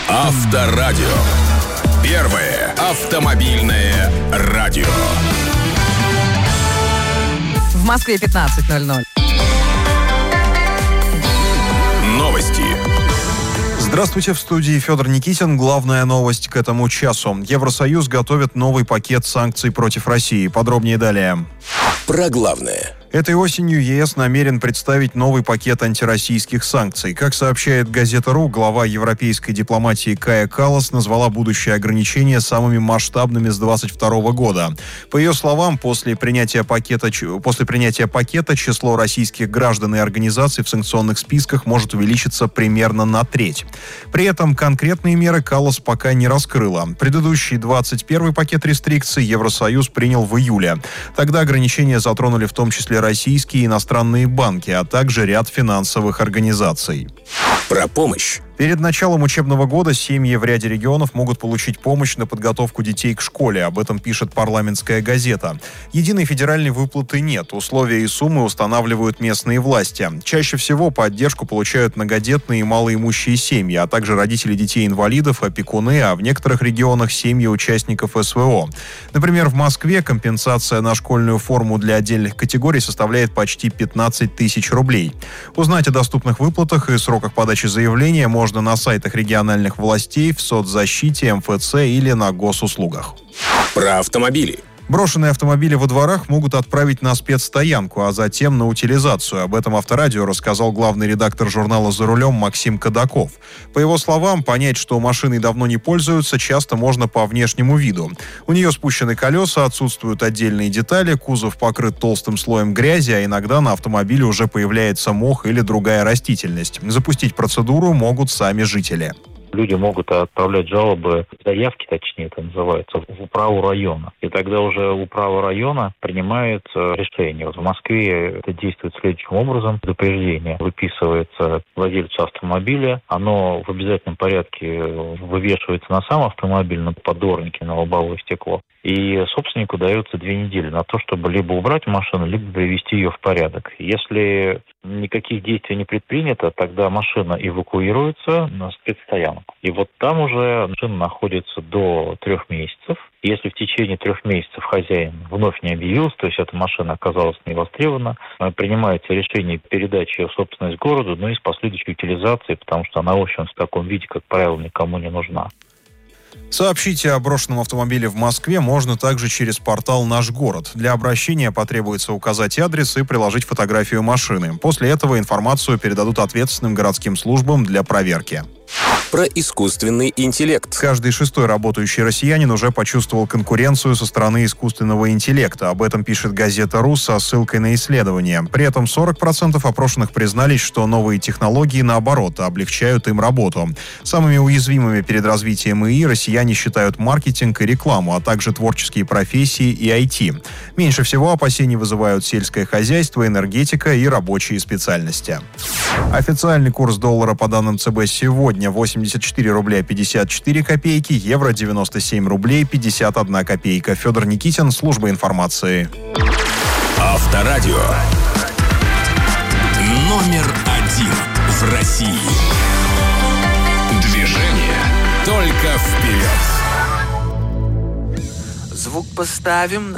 Авторадио. Первое автомобильное радио. В Москве 15:00. Новости. Здравствуйте, в студии Федор Никитин. Главная новость к этому часу. Евросоюз готовит новый пакет санкций против России. Подробнее далее. Про главное. Этой осенью ЕС намерен представить новый пакет антироссийских санкций. Как сообщает газета.ру, глава европейской дипломатии Кая Каллас назвала будущие ограничения самыми масштабными с 2022 года. По ее словам, после принятия пакета число российских граждан и организаций в санкционных списках может увеличиться примерно на треть. При этом конкретные меры Каллас пока не раскрыла. Предыдущий 21-й пакет рестрикций Евросоюз принял в июле. Тогда ограничения затронули в том числе российские и иностранные банки, а также ряд финансовых организаций. Про помощь. Перед началом учебного года семьи в ряде регионов могут получить помощь на подготовку детей к школе. Об этом пишет парламентская газета. Единой федеральной выплаты нет. Условия и суммы устанавливают местные власти. Чаще всего поддержку получают многодетные и малоимущие семьи, а также родители детей-инвалидов, опекуны, а в некоторых регионах семьи участников СВО. Например, в Москве компенсация на школьную форму для отдельных категорий составляет почти 15 тысяч рублей. Узнать о доступных выплатах и сроках подачи заявления можно на сайтах региональных властей, в соцзащите, МФЦ или на госуслугах. Про автомобили. Брошенные автомобили во дворах могут отправить на спецстоянку, а затем на утилизацию. Об этом Авторадио рассказал главный редактор журнала «За рулем» Максим Кадаков. По его словам, понять, что машиной давно не пользуются, часто можно по внешнему виду. У нее спущены колеса, отсутствуют отдельные детали, кузов покрыт толстым слоем грязи, а иногда на автомобиле уже появляется мох или другая растительность. Запустить процедуру могут сами жители. Люди могут отправлять жалобы, заявки, точнее это называется, в управу района. И тогда уже управа района принимает решение. Вот в Москве это действует следующим образом. Предупреждение выписывается владельцу автомобиля. Оно в обязательном порядке вывешивается на сам автомобиль, на поддорнике, на лобовое стекло. И собственнику дается 2 недели на то, чтобы либо убрать машину, либо привести ее в порядок. Если никаких действий не предпринято, тогда машина эвакуируется на спецстоянку. И вот там уже машина находится до 3 месяцев. Если в течение 3 месяцев хозяин вновь не объявился, то есть эта машина оказалась не востребована, принимается решение передачи ее в собственность городу, но и с последующей утилизацией, потому что она, в общем, в таком виде, как правило, никому не нужна. Сообщить о брошенном автомобиле в Москве можно также через портал «Наш город». Для обращения потребуется указать адрес и приложить фотографию машины. После этого информацию передадут ответственным городским службам для проверки. Про искусственный интеллект. Каждый 6-й работающий россиянин уже почувствовал конкуренцию со стороны искусственного интеллекта. Об этом пишет газета.ру со ссылкой на исследование. При этом 40% опрошенных признались, что новые технологии, наоборот, облегчают им работу. Самыми уязвимыми перед развитием ИИ россияне считают маркетинг и рекламу, а также творческие профессии и IT. Меньше всего опасений вызывают сельское хозяйство, энергетика и рабочие специальности. Официальный курс доллара по данным ЦБ сегодня 84 рубля 54 копейки, евро 97 рублей 51 копейка. Федор Никитин, служба информации. Авторадио. Номер 1 в России. Движение только вперед. Звук поставим